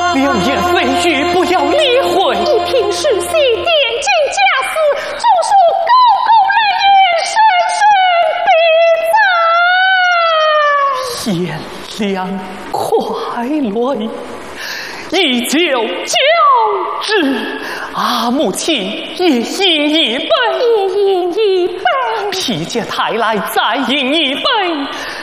流言蜚语，不要理会。 一品世系，点睛家私，著书高公人言，深深地赞。 颜良快泪，一酒浇之。母亲也饮一杯， 也饮一杯。 否极泰来，再饮一杯。